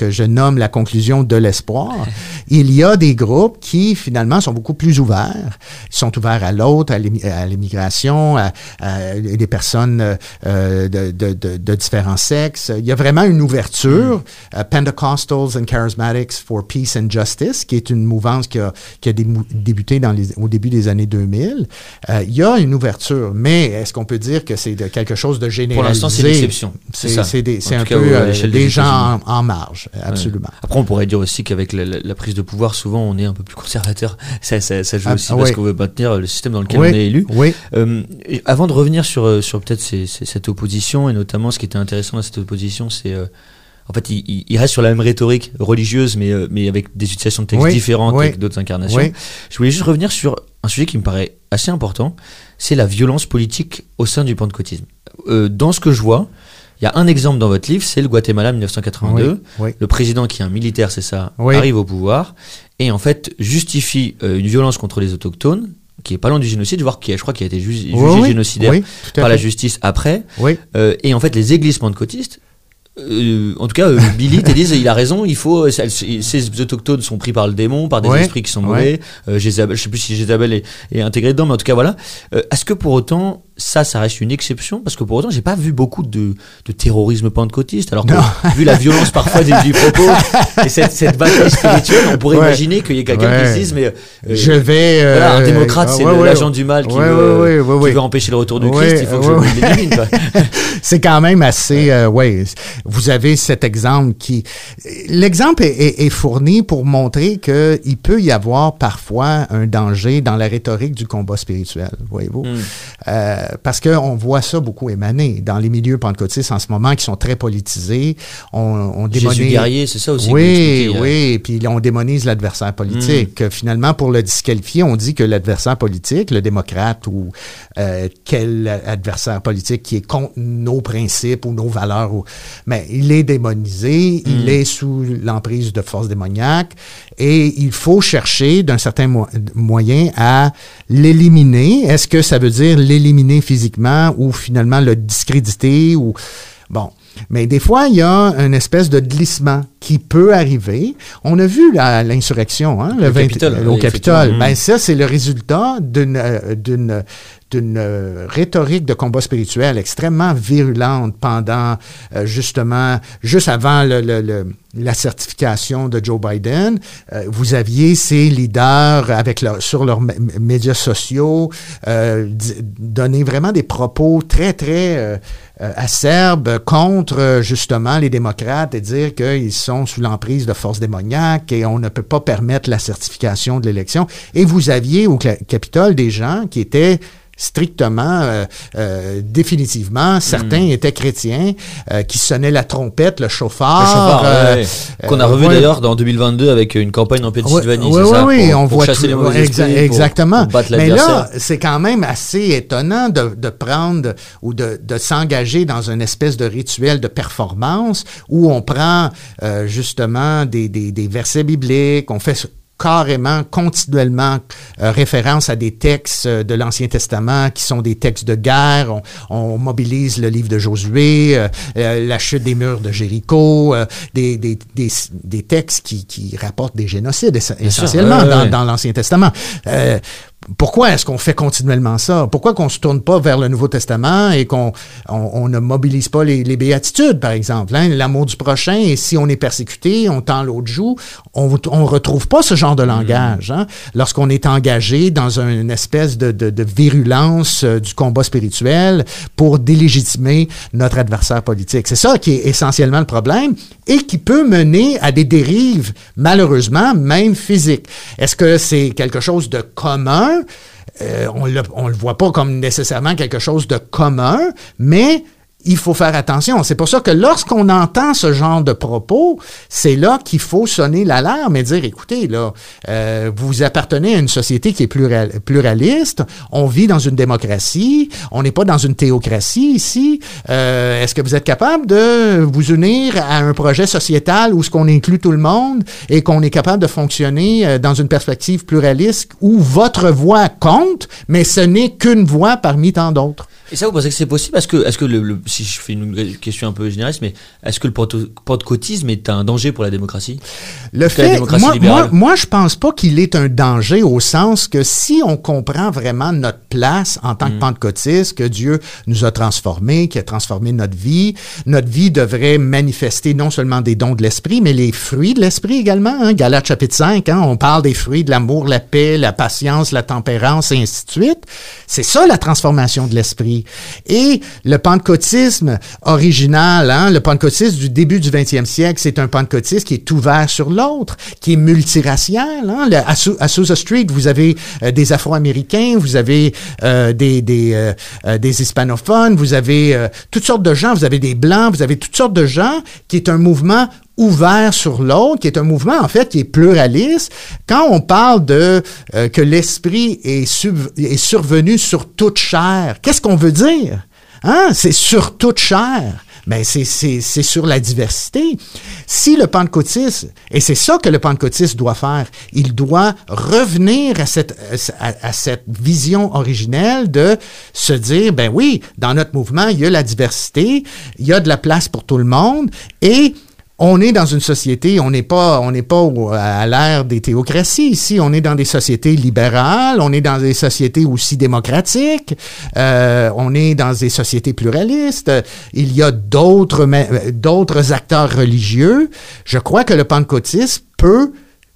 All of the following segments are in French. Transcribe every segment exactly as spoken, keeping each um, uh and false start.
que je nomme la conclusion de l'espoir, il y a des groupes qui, finalement, sont beaucoup plus ouverts. Ils sont ouverts à l'autre, à, l'im- à l'immigration, à, à des personnes euh, de, de, de, de différents sexes. Il y a vraiment une ouverture. Mm. Uh, Pentecostals and Charismatics for Peace and Justice, qui est une mouvance qui a, qui a dé- débuté dans les, au début des années deux mille. Euh, il y a une ouverture, mais est-ce qu'on peut dire que c'est de quelque chose de généralisé? Pour l'instant, c'est l'exception. C'est, c'est, ça. c'est, des, c'est un cas, peu ouais, euh, des gens en, en marge. Absolument. Ouais. Après, on pourrait dire aussi qu'avec la, la, la prise de pouvoir, souvent, on est un peu plus conservateur. Ça, ça, ça joue ah, aussi oui. parce qu'on veut maintenir le système dans lequel oui. on est élu. Oui. Euh, et avant de revenir sur, sur peut-être ces, ces, cette opposition, et notamment ce qui était intéressant dans cette opposition, c'est... Euh, en fait, il, il reste sur la même rhétorique religieuse, mais, euh, mais avec des utilisations de textes oui. différentes, oui. avec d'autres incarnations. Oui. Je voulais juste revenir sur un sujet qui me paraît assez important, c'est la violence politique au sein du pentecôtisme. Euh, dans ce que je vois, il y a un exemple dans votre livre, c'est le Guatemala dix-neuf cent quatre-vingt-deux. Oui, oui. Le président, qui est un militaire, c'est ça, oui. arrive au pouvoir et en fait justifie euh, une violence contre les autochtones, qui est pas loin du génocide, voire qui a, je crois, qui a été ju- jugé oui, génocidaire oui, par la justice après. Oui. Euh, et en fait, les églises pentecôtistes, Euh, en tout cas, euh, militent et disent il a raison, il faut euh, ces autochtones sont pris par le démon, par des ouais, esprits qui sont mauvais. Ouais. Euh, Jézabel, je sais plus si Jézabel est, est intégré dedans, mais en tout cas voilà. Euh, est-ce que pour autant ça, ça reste une exception? Parce que pour autant, j'ai pas vu beaucoup de, de terrorisme pentecôtiste. Alors que vu la violence parfois du, du propos et cette, cette bataille spirituelle, on pourrait ouais. imaginer qu'il y ait quelqu'un ouais. qui se dise mais euh, je vais euh, voilà, un démocrate, euh, c'est ouais, le, ouais, l'agent ouais. du mal qui, ouais, veut, ouais, ouais, ouais. qui veut empêcher le retour de ouais, Christ. Il faut que ouais, je l'élimine. Quoi. C'est quand même assez. Euh, ouais, vous avez cet exemple qui. L'exemple est, est, est fourni pour montrer que il peut y avoir parfois un danger dans la rhétorique du combat spirituel. Voyez-vous, mm. euh, parce que on voit ça beaucoup émaner dans les milieux pentecôtistes en ce moment qui sont très politisés. On, on démonise. Jésus guerrier, c'est ça aussi. Oui, oui. Puis on démonise l'adversaire politique. Mm. Finalement, pour le disqualifier, on dit que l'adversaire politique, le démocrate ou euh, quel adversaire politique qui est contre nos principes ou nos valeurs, ou, mais il est démonisé, mm. il est sous l'emprise de forces démoniaques et il faut chercher d'un certain mo- moyen à l'éliminer. Est-ce que ça veut dire l'éliminer physiquement ou finalement le discréditer ou bon. Mais des fois, il y a une espèce de glissement qui peut arriver. On a vu la, l'insurrection, hein, le, le vingt, Capitole, au Capitole. Mmh. Ben ça, c'est le résultat d'une, d'une, d'une rhétorique de combat spirituel extrêmement virulente pendant, euh, justement, juste avant le, le, le, la certification de Joe Biden. Euh, vous aviez ces leaders avec leur, sur leurs m- médias sociaux euh, d- donner vraiment des propos très, très euh, euh, acerbes contre, euh, justement, les démocrates et dire qu'ils sont sous l'emprise de forces démoniaques et on ne peut pas permettre la certification de l'élection. Et vous aviez au Capitole des gens qui étaient strictement, euh, euh, définitivement, certains mmh. étaient chrétiens, euh, qui sonnaient la trompette, le chauffard. Le chauffard, euh, ouais, ouais. Qu'on a revu ouais. d'ailleurs dans deux mille vingt-deux avec une campagne en Pennsylvanie, oui, c'est oui, ça, oui, pour, on pour voit chasser tout, les mauvais exa- esprits, exactement. pour, pour battre mais l'adversaire. là, c'est quand même assez étonnant de, de prendre ou de, de s'engager dans une espèce de rituel de performance où on prend euh, justement des, des, des versets bibliques, on fait carrément, continuellement euh, référence à des textes euh, de l'Ancien Testament qui sont des textes de guerre. On, on mobilise le livre de Josué, euh, euh, la chute des murs de Jéricho, euh, des, des, des, des textes qui, qui rapportent des génocides ess- essentiellement sûr, ouais, dans, ouais. dans l'Ancien Testament. Euh, Pourquoi est-ce qu'on fait continuellement ça? Pourquoi qu'on se tourne pas vers le Nouveau Testament et qu'on on, on ne mobilise pas les, les béatitudes, par exemple, hein? L'amour du prochain, et si on est persécuté, on tend l'autre joue. On on retrouve pas ce genre de langage, hein? Lorsqu'on est engagé dans une espèce de, de, de virulence euh, du combat spirituel pour délégitimer notre adversaire politique. C'est ça qui est essentiellement le problème et qui peut mener à des dérives, malheureusement, même physiques. Est-ce que c'est quelque chose de commun? Euh, on le, on le voit pas comme nécessairement quelque chose de commun, mais il faut faire attention. C'est pour ça que lorsqu'on entend ce genre de propos, c'est là qu'il faut sonner l'alarme et dire, écoutez, là, euh, vous appartenez à une société qui est plural, pluraliste, on vit dans une démocratie, on n'est pas dans une théocratie ici. Euh, est-ce que vous êtes capable de vous unir à un projet sociétal où ce qu'on inclut tout le monde et qu'on est capable de fonctionner euh, dans une perspective pluraliste où votre voix compte, mais ce n'est qu'une voix parmi tant d'autres? Et ça, vous pensez que c'est possible? Est-ce que, est-ce que le, le, si je fais une question un peu généraliste, mais est-ce que le pentecôtisme est un danger pour la démocratie? Le fait, moi, moi, moi, je pense pas qu'il est un danger au sens que si on comprend vraiment notre place en tant mmh. que pentecôtiste, que Dieu nous a transformés, qui a transformé notre vie, notre vie devrait manifester non seulement des dons de l'esprit, mais les fruits de l'esprit également. Hein? Galates chapitre cinq, hein? On parle des fruits de l'amour, la paix, la patience, la tempérance, et ainsi de suite. C'est ça la transformation de l'esprit. Et le pentecôtisme original, hein? Le pentecôtisme du début du vingtième siècle, c'est un pentecôtisme qui est ouvert sur l'autre, qui est multiracial. Hein? Le, à, à Sousa Street, vous avez euh, des Afro-Américains, vous avez euh, des, des, euh, euh, des hispanophones, vous avez euh, toutes sortes de gens, vous avez des blancs, vous avez toutes sortes de gens, qui est un mouvement ouvert sur l'autre, qui est un mouvement, en fait, qui est pluraliste. Quand on parle de euh, que l'esprit est, sub, est survenu sur toute chair, qu'est-ce qu'on veut dire? Hein? C'est sur toute chair. Ben, c'est, c'est, c'est sur la diversité. Si le pentecôtisme, et c'est ça que le pentecôtisme doit faire, il doit revenir à cette, à, à cette vision originelle de se dire, ben oui, dans notre mouvement, il y a la diversité, il y a de la place pour tout le monde, et on est dans une société, on n'est pas, on n'est pas à l'ère des théocraties ici. On est dans des sociétés libérales, on est dans des sociétés aussi démocratiques, euh, on est dans des sociétés pluralistes. Il y a d'autres, d'autres acteurs religieux. Je crois que le pentecôtisme peut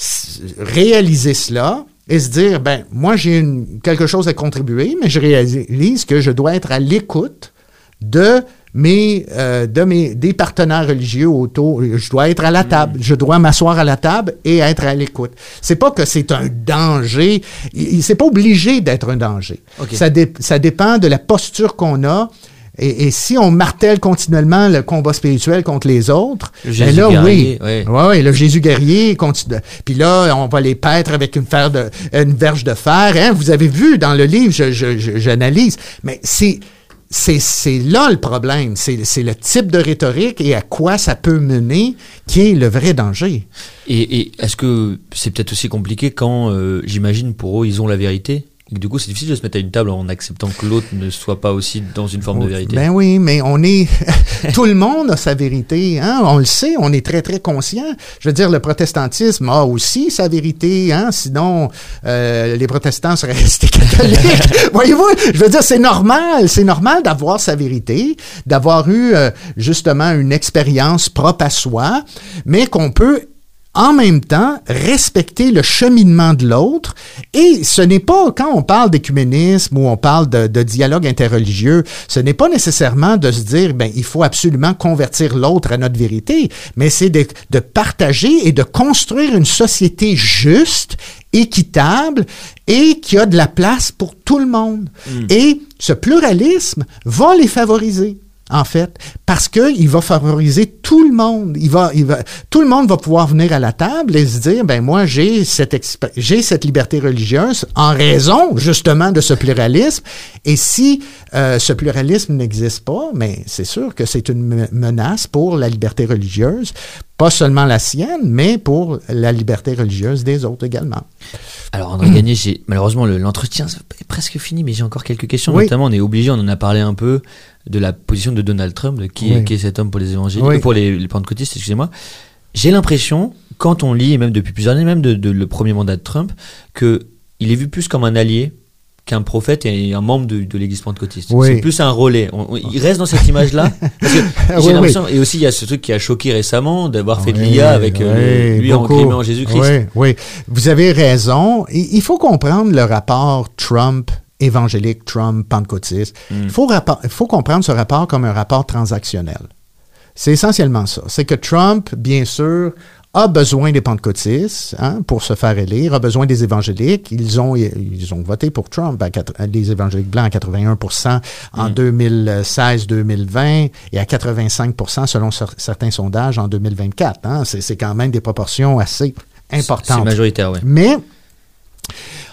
réaliser cela et se dire, ben moi j'ai une, quelque chose à contribuer, mais je réalise que je dois être à l'écoute de Mais euh, de mes des partenaires religieux autour, je dois être à la table, je dois m'asseoir à la table et être à l'écoute. C'est pas que c'est un danger, c'est pas obligé d'être un danger. Okay. Ça, dé, ça dépend de la posture qu'on a. Et, et si on martèle continuellement le combat spirituel contre les autres, le Jésus ben là, guerrier, oui, oui, ouais, ouais, le Jésus guerrier continue. Puis là, on va les paître avec une, fer de, une verge de fer. Hein? Vous avez vu dans le livre, je, je, je, j'analyse, mais c'est C'est, c'est là le problème, c'est, c'est le type de rhétorique et à quoi ça peut mener qui est le vrai danger. Et, et est-ce que c'est peut-être aussi compliqué quand, euh, j'imagine, pour eux, ils ont la vérité? Et du coup, c'est difficile de se mettre à une table en acceptant que l'autre ne soit pas aussi dans une forme de vérité. Ben oui, mais on est... Tout le monde a sa vérité, hein? On le sait, on est très, très conscient. Je veux dire, le protestantisme a aussi sa vérité, hein? Sinon, euh, les protestants seraient restés catholiques. Voyez-vous? Je veux dire, c'est normal. C'est normal d'avoir sa vérité, d'avoir eu, euh, justement, une expérience propre à soi, mais qu'on peut en même temps, respecter le cheminement de l'autre. Et ce n'est pas, quand on parle d'écuménisme ou on parle de, de dialogue interreligieux, ce n'est pas nécessairement de se dire, ben, il faut absolument convertir l'autre à notre vérité, mais c'est de, de partager et de construire une société juste, équitable et qui a de la place pour tout le monde. Mm. Et ce pluralisme va les favoriser. En fait, parce que il va favoriser tout le monde. Il va, il va, tout le monde va pouvoir venir à la table et se dire, ben moi j'ai cette exp- j'ai cette liberté religieuse en raison justement de ce pluralisme. Et si euh, ce pluralisme n'existe pas, mais c'est sûr que c'est une me- menace pour la liberté religieuse, pas seulement la sienne, mais pour la liberté religieuse des autres également. Alors André Gagné, j'ai malheureusement le, l'entretien est presque fini, mais j'ai encore quelques questions. Oui. Notamment, on est obligé, on en a parlé un peu de la position de Donald Trump, de qui, oui. est, qui est cet homme pour les évangéliques, oui. pour les, les pentecôtistes, excusez-moi. J'ai l'impression, quand on lit, et même depuis plusieurs années, même de, de le premier mandat de Trump, que il est vu plus comme un allié qu'un prophète et un membre de, de l'église pentecôtiste. Oui. C'est plus un relais. On, on, il reste dans cette image-là. Parce que j'ai oui, l'impression, oui. Et aussi il y a ce truc qui a choqué récemment d'avoir fait oui, de l'I A avec oui, euh, lui beaucoup. En crimant en Jésus-Christ. Oui, oui. Vous avez raison. Il faut comprendre le rapport Trump évangélique, Trump pentecôtiste. Mm. Il faut, rapport, il faut comprendre ce rapport comme un rapport transactionnel. C'est essentiellement ça. C'est que Trump, bien sûr, a besoin des pentecôtistes hein, pour se faire élire, a besoin des évangéliques. Ils ont, ils ont voté pour Trump, à quatre, les évangéliques blancs à quatre-vingt-un pour cent en mmh. deux mille seize deux mille vingt et à quatre-vingt-cinq pour cent selon cer- certains sondages en deux mille vingt-quatre. Hein. C'est, c'est quand même des proportions assez importantes. C'est majoritaire, oui. Mais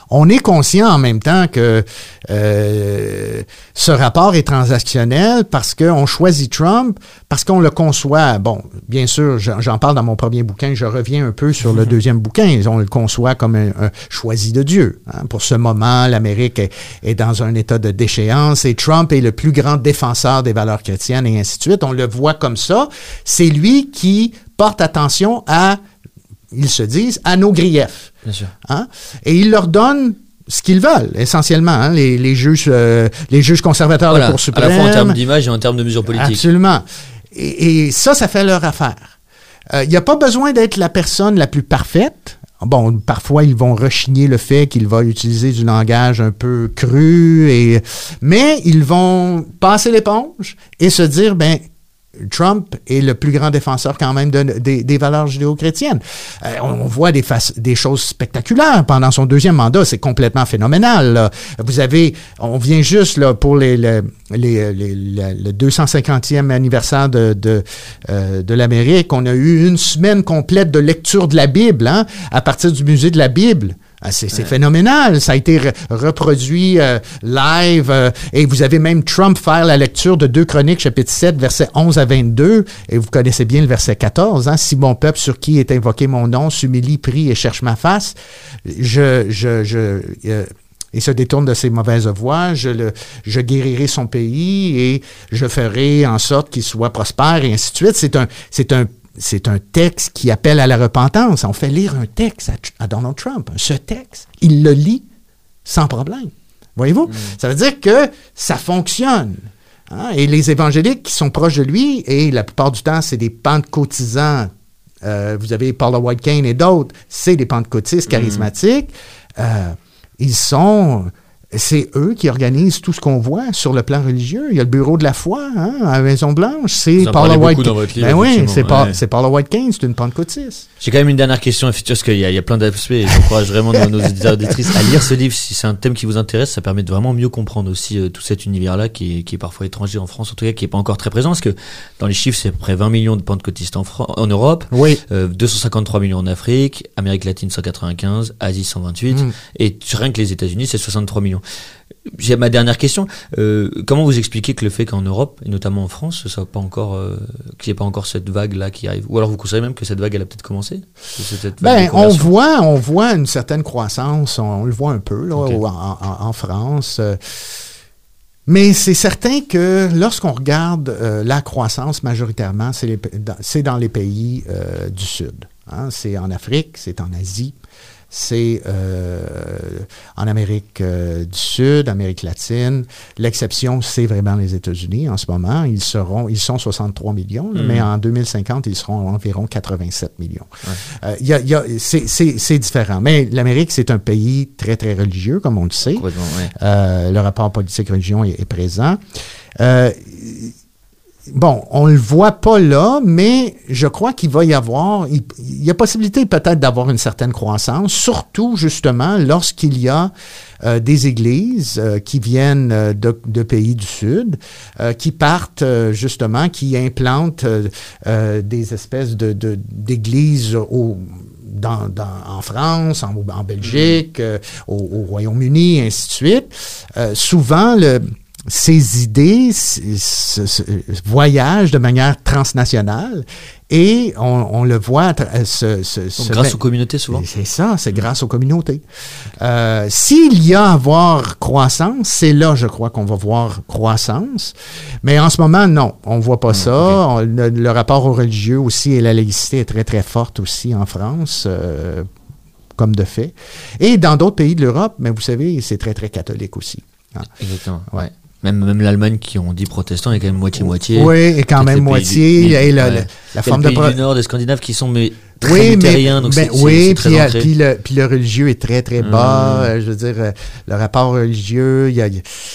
On est conscient en même temps que euh, ce rapport est transactionnel parce qu'on choisit Trump, parce qu'on le conçoit, bon, bien sûr, j'en parle dans mon premier bouquin, je reviens un peu sur le deuxième bouquin, on le conçoit comme un, un choisi de Dieu. Hein. Pour ce moment, l'Amérique est, est dans un état de déchéance et Trump est le plus grand défenseur des valeurs chrétiennes et ainsi de suite. On le voit comme ça. C'est lui qui porte attention à, ils se disent, à nos griefs. Bien sûr. Hein? Et il leur donne ce qu'ils veulent, essentiellement, hein, les, les juges euh, les juges conservateurs voilà, de la Cour suprême. À la fois en termes d'image et en termes de mesures politiques. Absolument. Et, et ça, ça fait leur affaire. Il euh, n'y a pas besoin d'être la personne la plus parfaite. Bon, parfois, ils vont rechigner le fait qu'il va utiliser du langage un peu cru, et mais ils vont passer l'éponge et se dire, ben, Trump est le plus grand défenseur quand même de, de, des valeurs judéo-chrétiennes. Euh, on voit des, face, des choses spectaculaires pendant son deuxième mandat. C'est complètement phénoménal. Là. Vous avez, on vient juste là, pour les, les, les, les, les, le deux cent cinquantième anniversaire de, de, euh, de l'Amérique. On a eu une semaine complète de lecture de la Bible, hein, à partir du musée de la Bible. C'est, c'est phénoménal. Ça a été re- reproduit euh, live. Euh, et vous avez même Trump faire la lecture de deux Chroniques, chapitre sept, versets onze à vingt-deux. Et vous connaissez bien le verset quatorze. Hein? Si mon peuple sur qui est invoqué mon nom s'humilie, prie et cherche ma face, je... je, je euh, et se détourne de ses mauvaises voies, je, le, je guérirai son pays et je ferai en sorte qu'il soit prospère et ainsi de suite. C'est un... C'est un C'est un texte qui appelle à la repentance. On fait lire un texte à, à Donald Trump. Ce texte, il le lit sans problème. Voyez-vous? Mm. Ça veut dire que ça fonctionne. Hein? Et les évangéliques qui sont proches de lui, et la plupart du temps, c'est des pentecôtisants. Euh, vous avez Paula White Cain et d'autres. C'est des pentecôtistes charismatiques. Mm. Euh, ils sont... C'est eux qui organisent tout ce qu'on voit sur le plan religieux. Il y a le bureau de la foi, hein, à la Maison-Blanche. C'est Paula White Cain. Ben oui, c'est, pas, ouais. c'est Paula White Cain, c'est une pentecôtiste. J'ai quand même une dernière question, parce qu'il y a, il y a plein d'aspects, et j'encourage vraiment nos, nos auditeurs et auditrices à lire ce livre. Si c'est un thème qui vous intéresse, ça permet de vraiment mieux comprendre aussi euh, tout cet univers-là qui est, qui est parfois étranger en France, en tout cas qui est pas encore très présent, parce que dans les chiffres, c'est à peu près vingt millions de pentecôtistes en, Fran- en Europe, oui. euh, deux cent cinquante-trois millions en Afrique, Amérique latine cent quatre-vingt-quinze, Asie cent vingt-huit, mm. et rien que les États-Unis, c'est soixante-trois millions. J'ai ma dernière question. Euh, comment vous expliquez que le fait qu'en Europe, et notamment en France, ça pas encore, euh, qu'il n'y ait pas encore cette vague-là qui arrive? Ou alors vous considérez même que cette vague, elle a peut-être commencé? Ben, on voit, on voit une certaine croissance. On, on le voit un peu là, okay. en, en, en France. Mais c'est certain que lorsqu'on regarde euh, la croissance, majoritairement, c'est, les, c'est dans les pays euh, du Sud. Hein? C'est en Afrique, c'est en Asie. C'est euh, en Amérique euh, du Sud, Amérique latine. L'exception, c'est vraiment les États-Unis en ce moment. Ils seront, ils sont soixante-trois millions, là, mmh. mais en deux mille cinquante, ils seront environ quatre-vingt-sept millions. Ouais. Euh, y a, y a, c'est, c'est, c'est différent. Mais l'Amérique, c'est un pays très, très religieux, comme on le sait. Ouais. Euh, le rapport politique-religion est, est présent. Euh, Bon, on ne le voit pas là, mais je crois qu'il va y avoir, il, il y a possibilité peut-être d'avoir une certaine croissance, surtout justement lorsqu'il y a euh, des églises euh, qui viennent euh, de, de pays du Sud, euh, qui partent euh, justement, qui implantent euh, euh, des espèces de, de, d'églises au Dans, dans, en France, en, en Belgique, euh, au, au Royaume-Uni, ainsi de suite. Euh, souvent, le ces idées ce, ce, ce, voyagent de manière transnationale et on, on le voit ce, ce, Donc, ce, grâce mais, aux communautés souvent. C'est ça, c'est grâce aux communautés. Euh, s'il y a à voir croissance, c'est là, je crois, qu'on va voir croissance. Mais en ce moment, non, on ne voit pas mmh, ça. Okay. On, le, le rapport au religieux aussi et la laïcité est très, très forte aussi en France, euh, comme de fait. Et dans d'autres pays de l'Europe, mais vous savez, c'est très, très catholique aussi. Hein. Exactement, ouais. Même, même l'Allemagne, qui on dit protestant, est quand même moitié-moitié. Oui, et quand même moitié. Du, et la, ouais. la, la forme de... pays pro... du Nord, des Scandinaves, qui sont mais, très oui, luthériens, mais, donc ben, c'est, oui, c'est, c'est puis, très ancré. Puis le, puis le religieux est très, très bas. Mmh. Euh, je veux dire, euh, le rapport religieux, il y a...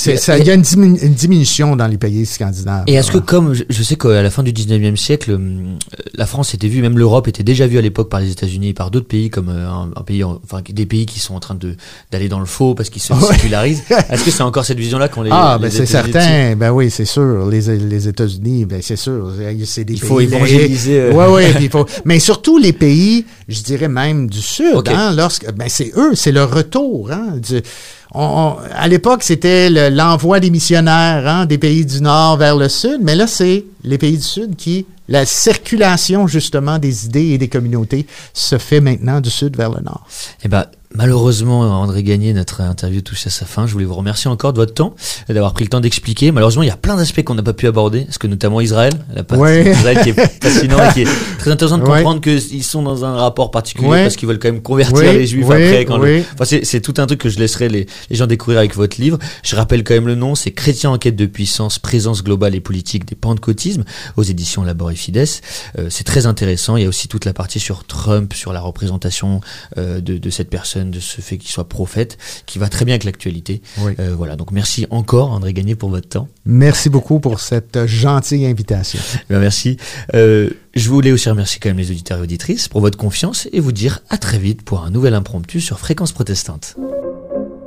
c'est, ça, il y a une, diminu- une diminution dans les pays scandinaves. Et est-ce que comme, je, je sais qu'à la fin du dix-neuvième siècle, euh, la France était vue, même l'Europe était déjà vue à l'époque par les États-Unis et par d'autres pays comme euh, un, un pays, en, enfin des pays qui sont en train de d'aller dans le faux parce qu'ils se ouais. sécularisent. Est-ce que c'est encore cette vision-là qu'on les Ah, les ben c'est États-Unis certain. Dessus? Ben oui, c'est sûr. Les, les États-Unis, ben c'est sûr. C'est des il pays faut évangéliser. Euh... Ouais, ouais. Puis il faut. Mais surtout les pays, je dirais même du Sud. Okay. Hein, lorsque, ben c'est eux, c'est le retour. Hein, du, on, on, à l'époque, c'était le, l'envoi des missionnaires hein, des pays du Nord vers le Sud, mais là, c'est les pays du Sud qui, la circulation justement des idées et des communautés se fait maintenant du Sud vers le Nord. Eh ben, malheureusement, André Gagné, notre interview touche à sa fin. Je voulais vous remercier encore de votre temps, d'avoir pris le temps d'expliquer. Malheureusement, il y a plein d'aspects qu'on n'a pas pu aborder, parce que notamment Israël, la partie ouais. Israël qui est fascinant et qui est très intéressant de comprendre ouais. qu'ils sont dans un rapport particulier ouais. parce qu'ils veulent quand même convertir ouais. les Juifs ouais. après. Quand ouais. le... enfin, c'est, c'est tout un truc que je laisserai les, les gens découvrir avec votre livre. Je rappelle quand même le nom, c'est Chrétiens en quête de puissance, présence globale et politique des pentecôtismes, aux éditions Labor et Fides. Euh, c'est très intéressant. Il y a aussi toute la partie sur Trump, sur la représentation euh, de, de cette personne, de ce fait qu'il soit prophète, qui va très bien avec l'actualité. Oui. Euh, voilà, donc merci encore André Gagné pour votre temps. Merci beaucoup pour cette gentille invitation. Bien, merci. Euh, je voulais aussi remercier quand même les auditeurs et auditrices pour votre confiance et vous dire à très vite pour un nouvel impromptu sur Fréquence Protestante.